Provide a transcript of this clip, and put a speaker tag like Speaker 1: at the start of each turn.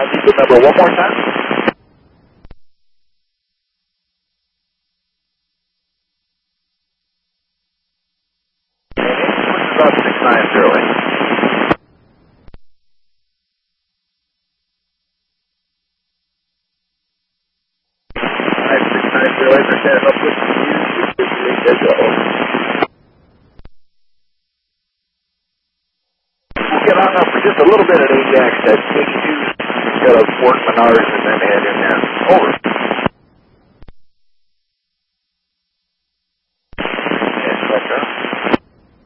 Speaker 1: need the number one more time. About 6908. 6908, we're standing up with We'll get on up for just a little bit at Ajax at 82 instead of Fort Menard and then head in there. Over.